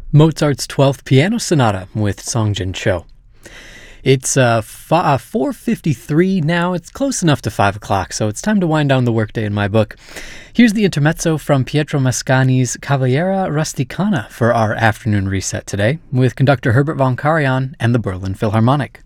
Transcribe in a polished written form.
Mozart's 12th Piano Sonata with Songjin Cho. It's 4:53 now. It's close enough to 5 o'clock, so it's time to wind down the workday in my book. Here's the intermezzo from Pietro Mascagni's Cavalleria Rusticana for our afternoon reset today, with conductor Herbert von Karajan and the Berlin Philharmonic.